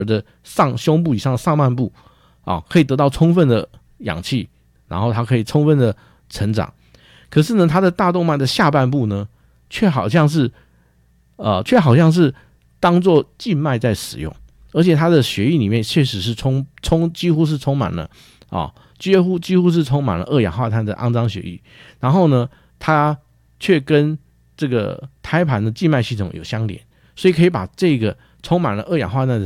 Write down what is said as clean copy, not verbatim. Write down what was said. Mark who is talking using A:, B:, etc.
A: 的胸部以上的上半部可以得到充分的氧气，然后它可以充分的成长。可是呢，它的大动脉的下半部呢，却好像是当作静脉在使用，而且它的血液里面确实是几乎是充满了几乎是充满了二氧化碳的肮脏血液。然后呢，它却跟这个胎盘的静脉系统有相连，所以可以把这个充满了二氧化碳的